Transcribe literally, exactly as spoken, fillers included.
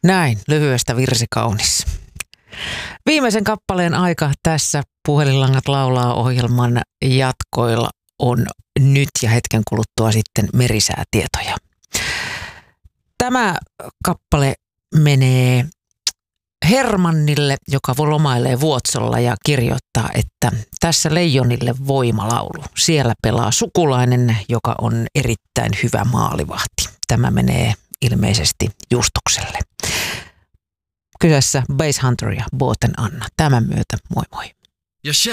Näin, lyhyestä virsi kaunis. Viimeisen kappaleen aika tässä Puhelinlangat laulaa -ohjelman jatkoilla on nyt ja hetken kuluttua sitten merisäätietoja. Tämä kappale menee Hermannille, joka lomailee Vuotsolla ja kirjoittaa, että tässä Leijonille voimalaulu. Siellä pelaa sukulainen, joka on erittäin hyvä maalivahti. Tämä menee ilmeisesti Justukselle. Kyseessä Basshunter ja Booten Anna. Tämän myötä moi moi.